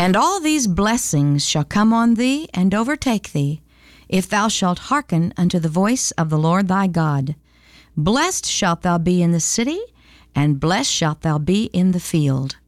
And all these blessings shall come on thee and overtake thee, if thou shalt hearken unto the voice of the Lord thy God. Blessed shalt thou be in the city, and blessed shalt thou be in the field.